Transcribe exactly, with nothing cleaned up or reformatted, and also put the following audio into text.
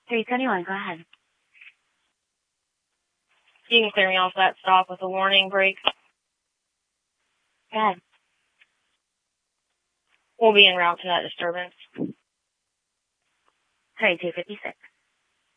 three seventy-one, go ahead. You can clear me off that stop with a warning break. Go ahead. We'll be en route to that disturbance. thirty-two fifty-six.